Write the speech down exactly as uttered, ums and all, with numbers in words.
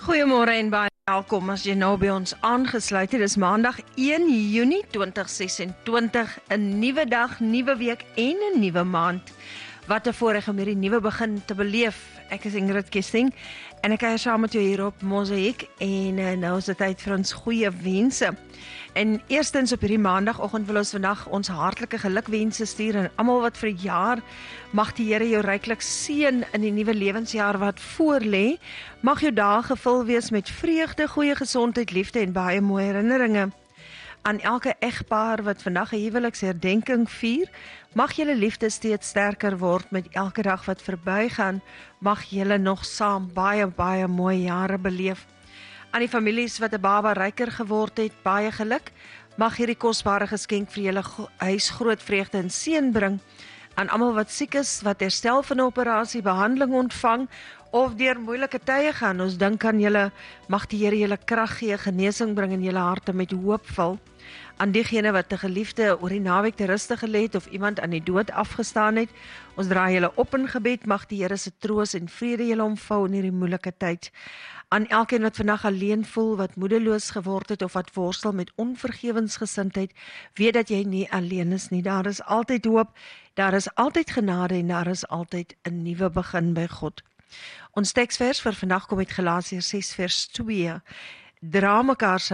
Goeiemôre en baie welkom as jy nou by ons aangesluit het. Dis Maandag een Junie twintig sesentwintig, 'n nuwe dag, nuwe week en 'n nuwe maand. Wat 'n voorreg om hierdie nuwe begin te beleef. Ek is Ingrid Kissing en ek kuier saam met jou hier op Mosaïek en uh, nou is dit tyd vir ons goeie wense. En eerstens op hierdie maandagoggend wil ons vandag ons hartlike gelukwense stuur en almal wat vir jaar mag die Here jou ryklik seën in die nuwe lewensjaar wat voorlê. Mag jou dae gevul wees met vreugde, goeie gesondheid, liefde en baie mooi herinneringe. Aan elke egpaar wat vandag 'n huweliksherdenking vier, mag julle liefde steeds sterker word met elke dag wat verbygaan. Mag julle nog saam baie baie mooi jare beleef. Aan die families wat 'n baba ryker geword het, baie geluk. Mag hierdie kosbare geskenk vir julle huis groot vreugde en seën bring. Aan almal wat siek is, wat herstel van 'n operasie, behandeling ontvang of deur moeilike tye gaan, ons dink aan julle, mag die Here julle krag gee, genesing bring en julle harte met hoop vul. Aan diegene wat 'n geliefde oor die naweek te rustig gelê het of iemand aan die dood afgestaan het, ons draai julle op in gebed, mag die Here se troos en vrede julle omvou in hierdie moeilike tyd. Aan elkeen wat vandag alleen voel, wat moedeloos geword het of wat worstel met onvergewensgesindheid, weet dat jy nie alleen is nie. Daar is altyd hoop, daar is altyd genade en daar is altyd 'n nuwe begin by God. Ons teksvers vir vandag kom uit Galasiërs ses vers twee. Dra mekaar se